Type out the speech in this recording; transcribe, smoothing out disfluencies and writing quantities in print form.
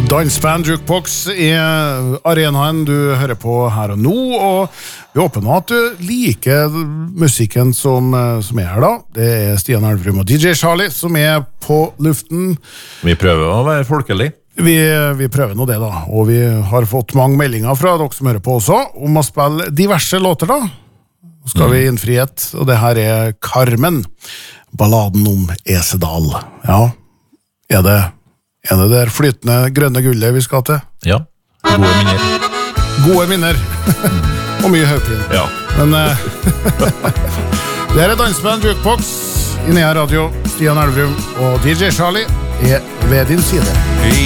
Dansband Jukebox i arenaen du hører på her og nå, og vi håper nå at du liker musikken som er her da. Det er Stian Elvrum og DJ Charlie som er på luften. Vi prøver å være folkelig. Vi prøver nå det da, og vi har fått mange meldinger fra dere som hører på også, om å spille diverse låter da. Nå skal vi innfri et, og det her er Carmen, balladen om Esedal. Ja, er det der flytende grønne gullet vi skal til? Ja, gode minner. Gode minner. Og mye høypin. Ja. Men det her er Dansband Jukebox i Nea Radio. Stian Elvrum og DJ Charlie er ved din side.